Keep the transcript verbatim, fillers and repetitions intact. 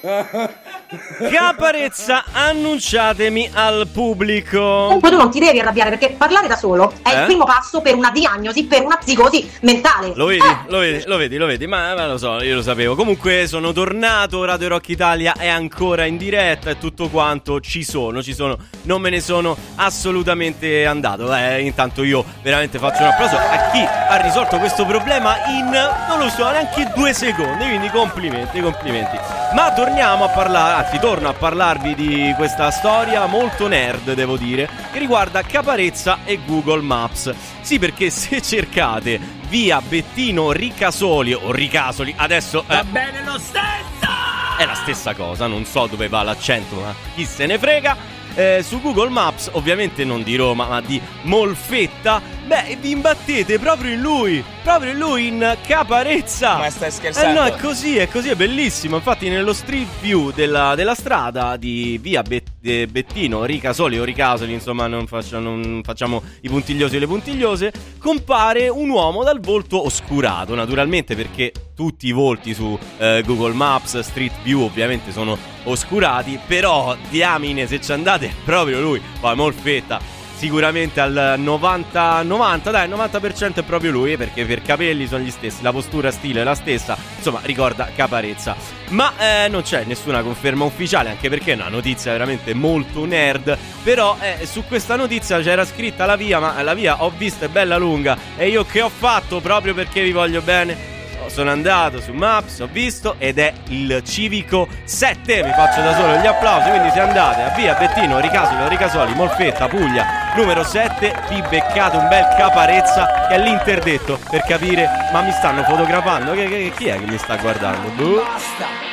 Caparezza, annunciatemi al pubblico. Comunque tu non ti devi arrabbiare, perché parlare da solo è Eh? il primo passo per una diagnosi, per una psicosi mentale. Lo vedi, Eh. lo vedi, lo vedi, lo vedi, ma, ma lo so, io lo sapevo. Comunque sono tornato, Radio Rock Italia è ancora in diretta e tutto quanto, ci sono, ci sono, non me ne sono assolutamente andato. Eh, intanto io veramente faccio un applauso a chi ha risolto questo problema in, non lo so, neanche due secondi, quindi complimenti, complimenti. Ma torniamo a parlare, anzi torno a parlarvi di questa storia molto nerd, devo dire, che riguarda Caparezza e Google Maps. Sì, perché se cercate via Bettino Ricasoli o Ricasoli, adesso Va eh, bene lo stesso! è la stessa cosa, non so dove va l'accento, ma chi se ne frega. Eh, su Google Maps, ovviamente non di Roma, ma di Molfetta, beh, vi imbattete proprio in lui, proprio in lui, in Caparezza. Ma stai scherzando? Eh no, è così, è così, è bellissimo. Infatti nello street view della, della strada di via Bet- eh, Bettino Ricasoli o Ricasoli, insomma non, faccia, non facciamo i puntigliosi e le puntigliose, compare un uomo dal volto oscurato, naturalmente, perché tutti i volti su eh, Google Maps, Street View ovviamente sono oscurati, però diamine, se ci andate è proprio lui, poi Molfetta sicuramente al novanta novanta, dai, il novanta per cento è proprio lui, perché per capelli sono gli stessi, la postura stile è la stessa, insomma ricorda Caparezza. Ma eh, non c'è nessuna conferma ufficiale, anche perché è una notizia veramente molto nerd. Però eh, su questa notizia c'era scritta la via, ma la via ho visto è bella lunga, e io che ho fatto proprio perché vi voglio bene? Sono andato su Maps, ho visto, ed è il Civico sette. Mi faccio da solo gli applausi, quindi se andate a via Bettino Ricasoli, Ricasoli, Molfetta, Puglia numero sette, vi beccate un bel Caparezza, che è l'interdetto per capire, ma mi stanno fotografando, che, che, chi è che mi sta guardando? Boh.